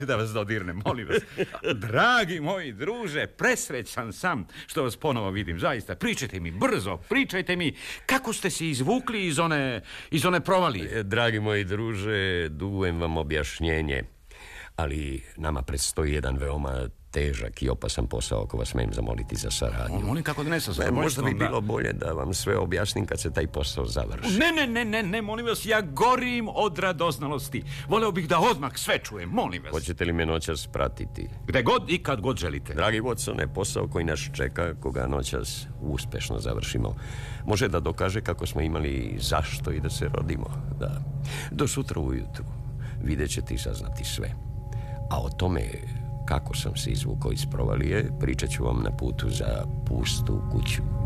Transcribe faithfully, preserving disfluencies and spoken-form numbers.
Da vas dodirnem, molim vas. Dragi moji druže, presrećan sam što vas ponovo vidim, zaista. Pričajte mi brzo, pričajte mi kako ste se izvukli iz one, iz one provalije. Dragi moji druže, dugujem vam objašnjenje, ali nama predstoji jedan veoma težak i opasan posao, ako vas smijem zamoliti za saradnju. Molim, kako da ne sa Možda bi bilo bolje da vam sve objasnim kad se taj posao završi. Ne, ne, ne, ne, ne, molim vas, ja gorim od radoznalosti. Voleo bih da odmah sve čujem, molim vas. Hoćete li me noćas pratiti? Gde god i kad god želite. Dragi Watsone, posao koji nas čeka, koga noćas uspešno završimo, može da dokaže kako smo imali zašto i da se rodimo. Da. Do sutra ujutru vidjet ćete i saznati sve. A o tome kako sam se izvukao iz provalije pričat ću vam na putu za pustu kuću.